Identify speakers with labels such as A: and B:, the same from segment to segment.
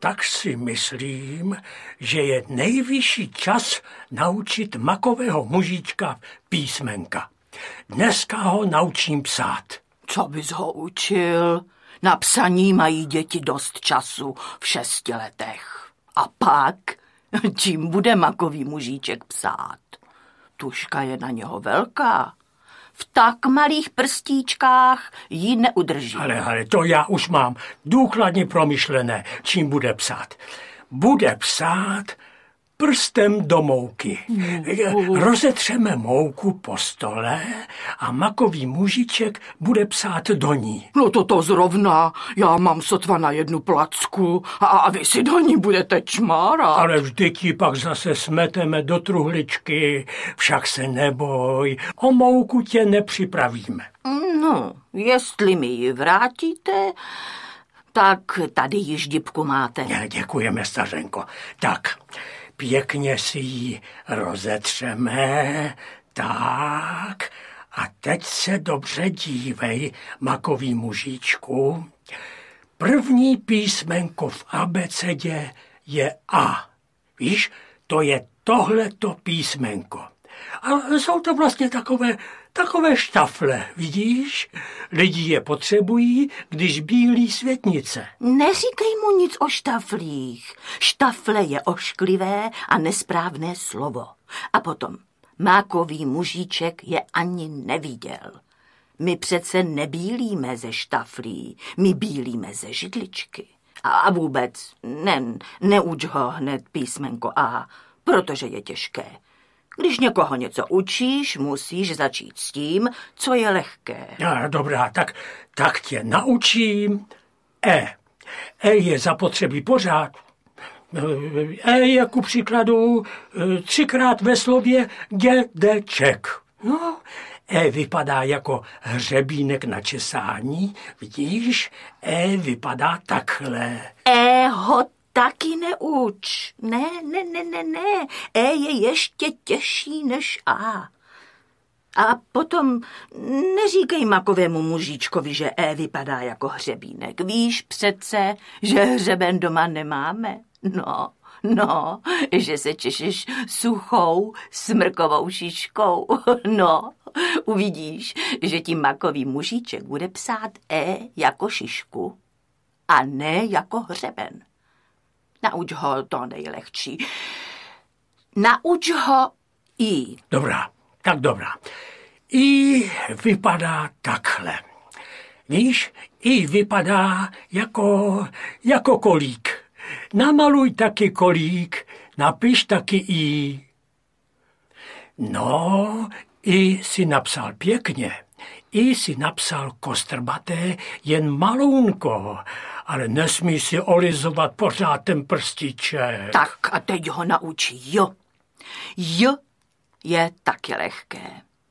A: tak si myslím, že je nejvyšší čas naučit makového mužíčka písmenka. Dneska ho naučím psát.
B: Co bys ho učil? Na psaní mají děti dost času v 6 letech. A pak, čím bude makový mužíček psát? Tužka je na něho velká. V tak malých prstíčkách ji neudrží.
A: Ale to já už mám důkladně promyšlené, čím bude psát. Bude psát prstem do mouky. Rozetřeme mouku po stole a makový mužíček bude psát do ní.
B: No to zrovna. Já mám sotva na 1 placku a vy si do ní budete čmárat.
A: Ale vždyť ji pak zase smeteme do truhličky. Však se neboj, o mouku tě nepřipravíme.
B: No, jestli mi ji vrátíte, tak tady již dipku máte.
A: Děkujeme, stařenko. Tak, pěkně si ji rozetřeme, tak. A teď se dobře dívej, makový mužíčku. První písmenko v abecedě je A. Víš, to je tohleto písmenko. A jsou to vlastně takové štafle, vidíš? Lidi je potřebují, když bílí světnice.
B: Neříkej mu nic o štaflích. Štafle je ošklivé a nesprávné slovo. A potom, mákový mužíček je ani neviděl. My přece nebílíme ze štaflí, my bílíme ze židličky. A vůbec neuč ho hned písmenko A, protože je těžké. Když někoho něco učíš, musíš začít s tím, co je lehké.
A: Dobrá, tak tě naučím E. E je zapotřebí pořád. E je ku příkladu 3krát ve slově dědeček. No, E vypadá jako hřebínek na česání, vidíš? E vypadá takhle.
B: E ho taky neuč. Ne. E je ještě těžší než A. A potom neříkej makovému mužíčkovi, že E vypadá jako hřebínek. Víš přece, že hřeben doma nemáme. No, že se češeš suchou smrkovou šiškou. No, uvidíš, že ti makový mužíček bude psát E jako šišku a ne jako hřeben. Nauč ho to nejlehčí. Nauč ho I.
A: Dobrá. I vypadá takhle. Víš, I vypadá jako kolík. Namaluj taky kolík, napiš taky I. No, I si napsal pěkně. I si napsal kostrbaté, jen malounko, ale nesmí si olizovat pořád ten prstíček.
B: Tak a teď ho naučí J. J je taky lehké.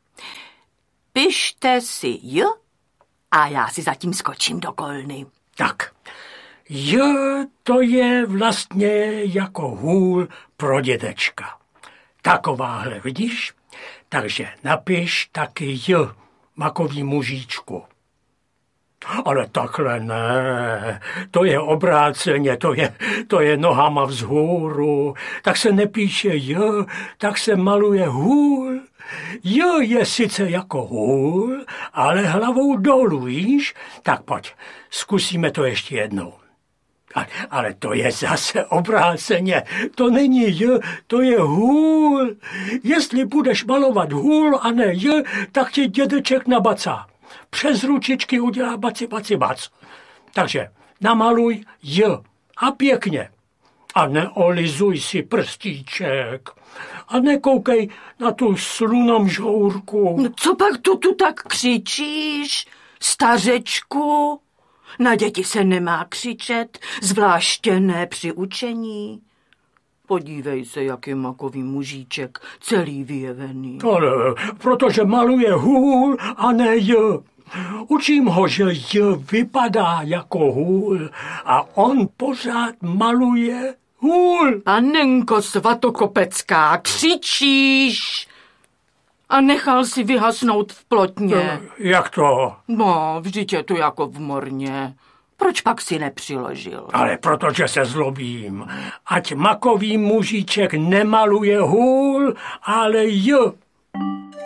B: Pište si J a já si zatím skočím do kolny.
A: Tak, J to je vlastně jako hůl pro dědečka. Takováhle, vidíš? Takže napiš taky J, makový mužíčku. Ale takhle ne, to je obráceně, to je nohama vzhůru. Tak se nepíše J, tak se maluje hůl. J je sice jako hůl, ale hlavou dolů, víš? Tak pojď, zkusíme to ještě jednou. Ale to je zase obráceně, to není J, to je hůl. Jestli budeš malovat hůl a ne J, tak ti dědeček nabacá. Přes ručičky udělá baci, bac. Takže namaluj J a pěkně. A neolizuj si prstíček. A nekoukej na tu slunomžourku.
B: No co pak tu tak křičíš, stařečku? Na děti se nemá křičet, zvláště ne při učení. Podívej se, jak je makový mužíček celý vyjevený.
A: Ale protože maluje hůl a ne J. Učím ho, že J vypadá jako hůl a on pořád maluje hůl.
B: Panenko Svatokopecká, křičíš a nechal si vyhasnout v plotně.
A: Jak to?
B: No, vždyť je to jako v morně. Proč pak si nepřiložil?
A: Ale protože se zlobím. Ať makový mužíček nemaluje hůl, ale J.